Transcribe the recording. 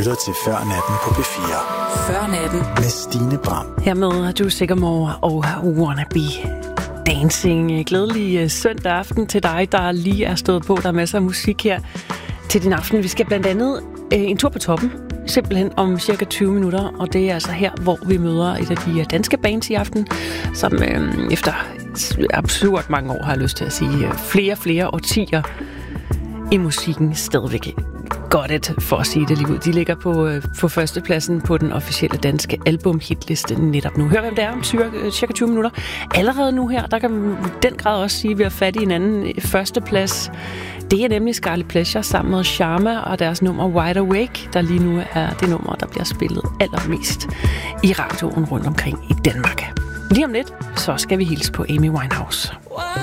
lytter til Før Natten på P4. Før Natten med Stine Bram. Hermed har du Sycamore og Wannabe Dancing. Glædelig søndag aften til dig, der lige er stået på. Der er masser af musik her til din aften. Vi skal blandt andet en tur på toppen, simpelthen om cirka 20 minutter. Og det er altså her, hvor vi møder et af de danske bands i aften, som efter absurd mange år, har jeg lyst til at sige, flere årtier i musikken stadigvæk godt et, for at sige det lige ud. De ligger på førstepladsen på den officielle danske albumhitliste netop nu. Hør, hvem det er om cirka 20 minutter. Allerede nu her, der kan man i den grad også sige, at vi har fat i en anden førsteplads. Det er nemlig Scarlet Pleasure sammen med Sharma og deres nummer Wide Awake, der lige nu er det nummer, der bliver spillet allermest i radioen rundt omkring i Danmark. Lige om lidt, så skal vi hilse på Amy Winehouse.